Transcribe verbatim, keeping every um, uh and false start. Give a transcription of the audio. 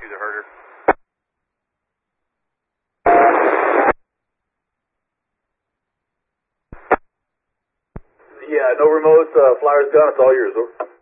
see the herder. Yeah, no remote, uh, flyer's gone, it's all yours, over.